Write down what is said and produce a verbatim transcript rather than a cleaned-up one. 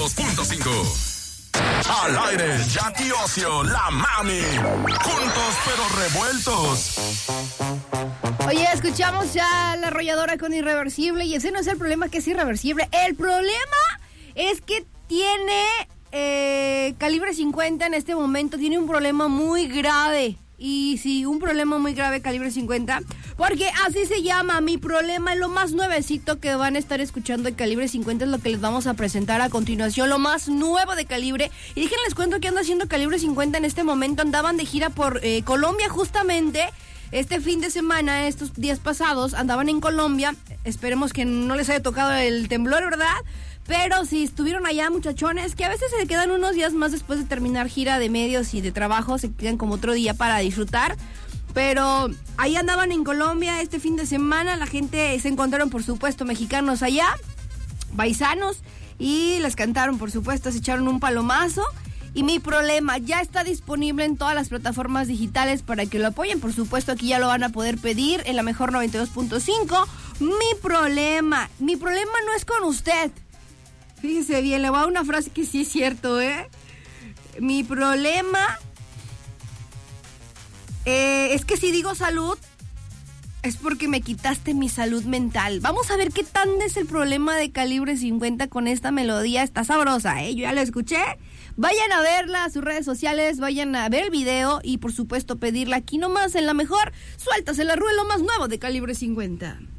dos punto cinco. Al aire, Jackie Ocio, la mami. Juntos pero revueltos. Oye, escuchamos ya La Arrolladora con Irreversible. Y ese no es el problema, que es irreversible. El problema es que tiene eh, calibre cincuenta en este momento. Tiene un problema muy grave. Y sí, un problema muy grave, calibre cincuenta, porque así se llama. Mi problema, lo más nuevecito que van a estar escuchando de calibre cincuenta es lo que les vamos a presentar a continuación, lo más nuevo de Calibre. Y déjenles cuento que anda haciendo calibre cincuenta en este momento. Andaban de gira por eh, Colombia justamente. Este fin de semana, estos días pasados, andaban en Colombia. Esperemos que no les haya tocado el temblor, ¿verdad? Pero si estuvieron allá, muchachones, que a veces se quedan unos días más después de terminar gira de medios y de trabajo, se quedan como otro día para disfrutar. Pero ahí andaban en Colombia este fin de semana. La gente, se encontraron, por supuesto, mexicanos allá, paisanos, y les cantaron, por supuesto, se echaron un palomazo. Y Mi Problema ya está disponible en todas las plataformas digitales para que lo apoyen. Por supuesto, aquí ya lo van a poder pedir en la mejor noventa y dos punto cinco. Mi problema, mi problema no es con usted. Fíjese bien, le voy a dar una frase que sí es cierto, ¿eh? Mi problema eh, es que si digo salud, es porque me quitaste mi salud mental. Vamos a ver qué tan es el problema de calibre cincuenta con esta melodía. Está sabrosa, ¿eh? Yo ya la escuché. Vayan a verla a sus redes sociales, vayan a ver el video y por supuesto pedirla aquí nomás en la mejor. Suéltase la rueda, lo más nuevo de calibre cincuenta.